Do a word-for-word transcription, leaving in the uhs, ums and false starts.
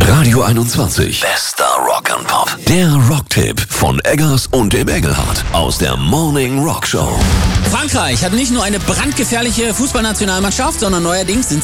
Radio einundzwanzig. Bester Rock and Pop. Der Rocktipp von Eggers und dem Engelhardt aus der Morning Rock Show. Frankreich hat nicht nur eine brandgefährliche Fußballnationalmannschaft, sondern neuerdings sind